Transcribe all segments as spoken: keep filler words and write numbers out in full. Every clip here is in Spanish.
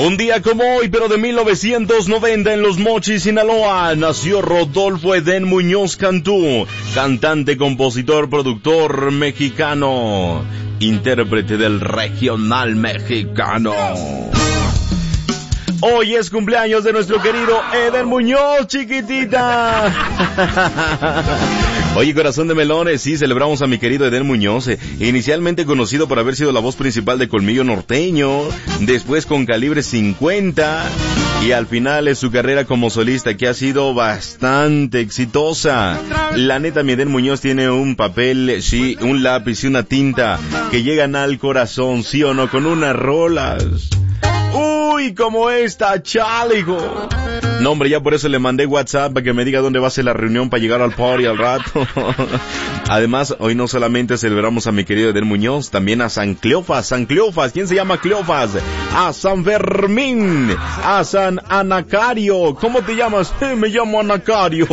Un día como hoy, pero de mil novecientos noventa, en Los Mochis, Sinaloa, nació Rodolfo Edén Muñoz Cantú, cantante, compositor, productor mexicano, intérprete del regional mexicano. Hoy es cumpleaños de nuestro querido Edén Muñoz, chiquitita. Oye, corazón de melones, sí, celebramos a mi querido Edén Muñoz, eh, inicialmente conocido por haber sido la voz principal de Colmillo Norteño, después con Calibre cincuenta, y al final es su carrera como solista, que ha sido bastante exitosa. La neta, mi Edén Muñoz tiene un papel, sí, un lápiz y una tinta que llegan al corazón, sí o no, con unas rolas. Uy, como esta, chaligo. No, hombre, ya por eso le mandé WhatsApp para que me diga dónde va a ser la reunión para llegar al party al rato. Además, hoy no solamente celebramos a mi querido Edén Muñoz, también a San Cleofas. San Cleofas, ¿quién se llama Cleofas? A San Fermín, a San Anacario. ¿Cómo te llamas? Me llamo Anacario.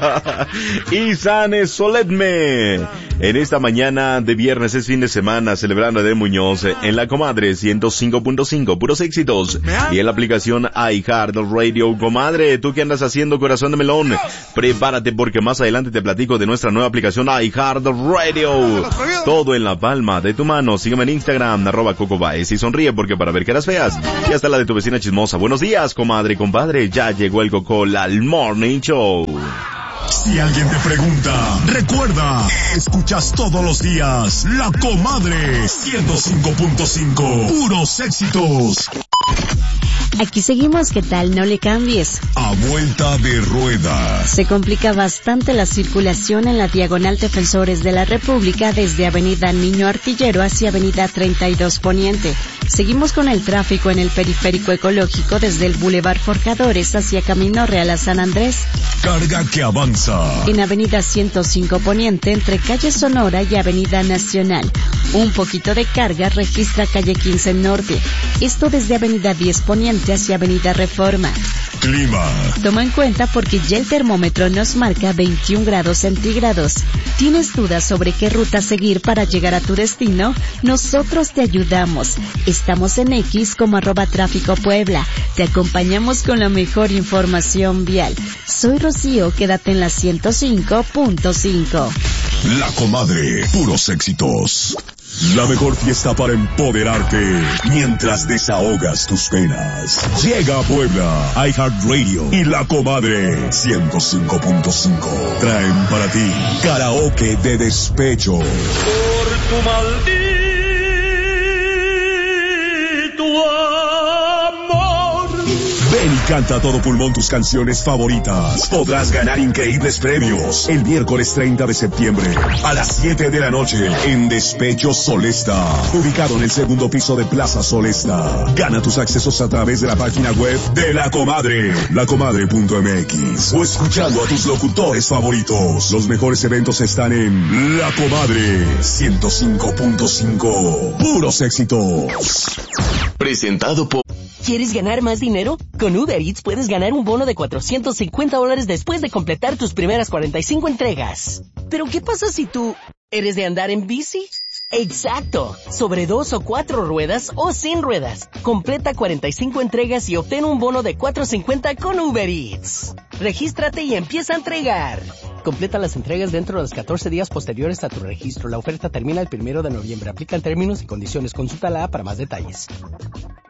Y San Soledme. En esta mañana de viernes, es fin de semana, celebrando a Edén Muñoz en La Comadre ciento cinco punto cinco, puros éxitos. Y en la aplicación iHeartRadio. Comadre, ¿tú qué andas haciendo, corazón de melón? Prepárate, porque más adelante te platico de nuestra nueva aplicación iHeartRadio. Todo en la palma de tu mano. Sígueme en Instagram, arroba Coco Baez, y sonríe, porque para ver caras feas, ya está la de tu vecina chismosa. Buenos días, comadre y compadre. Ya llegó el Cocol al Morning Show. Si alguien te pregunta, recuerda, escuchas todos los días La Comadre ciento cinco punto cinco, puros éxitos. Aquí seguimos, ¿qué tal? No le cambies. A vuelta de ruedas. Se complica bastante la circulación en la diagonal Defensores de la República desde Avenida Niño Artillero hacia Avenida treinta y dos Poniente. Seguimos con el tráfico en el Periférico Ecológico desde el Boulevard Forjadores hacia Camino Real a San Andrés. Carga que avanza. En Avenida ciento cinco Poniente entre Calle Sonora y Avenida Nacional. Un poquito de carga registra Calle quince Norte. Esto desde Avenida diez Poniente hacia Avenida Reforma. Clima. Toma en cuenta porque ya el termómetro nos marca veintiún grados centígrados. ¿Tienes dudas sobre qué ruta seguir para llegar a tu destino? Nosotros te ayudamos. Estamos en X como arroba Tráfico Puebla. Te acompañamos con la mejor información vial. Soy Rocío, quédate en la ciento cinco punto cinco. La Comadre, puros éxitos. La mejor fiesta para empoderarte mientras desahogas tus penas. Llega a Puebla, iHeartRadio y La Comadre ciento cinco punto cinco. Traen para ti karaoke de despecho. Por tu maldito amor. Ven y canta a todo pulmón tus canciones favoritas. Podrás ganar increíbles premios el miércoles treinta de septiembre a las siete de la noche en Despecho Solesta, ubicado en el segundo piso de Plaza Solesta. Gana tus accesos a través de la página web de La Comadre, lacomadre punto m x, o escuchando a tus locutores favoritos. Los mejores eventos están en La Comadre ciento cinco punto cinco. Puros éxitos. Presentado por... ¿Quieres ganar más dinero? Con Uber Eats puedes ganar un bono de cuatrocientos cincuenta dólares después de completar tus primeras cuarenta y cinco entregas. ¿Pero qué pasa si tú eres de andar en bici? ¡Exacto! Sobre dos o cuatro ruedas o sin ruedas. Completa cuarenta y cinco entregas y obtén un bono de cuatrocientos cincuenta con Uber Eats. Regístrate y empieza a entregar. Completa las entregas dentro de los catorce días posteriores a tu registro. La oferta termina el primero de noviembre. Aplican términos y condiciones. Consulta la app para más detalles.